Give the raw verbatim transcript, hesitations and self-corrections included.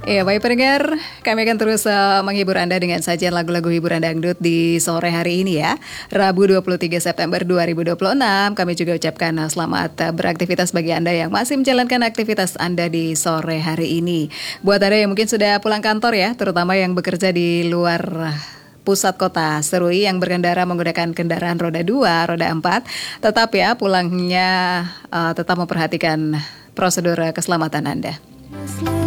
Ya, baik pendengar, kami akan terus uh, menghibur Anda dengan sajian lagu-lagu hiburan dangdut di sore hari ini ya. Rabu dua puluh tiga September dua ribu dua puluh enam. Kami juga ucapkan uh, selamat uh, beraktivitas bagi Anda yang masih menjalankan aktivitas Anda di sore hari ini. Buat Anda yang mungkin sudah pulang kantor ya, terutama yang bekerja di luar uh, pusat kota Serui yang berkendara menggunakan kendaraan roda dua, roda empat, tetap ya pulangnya uh, tetap memperhatikan prosedur uh, keselamatan Anda.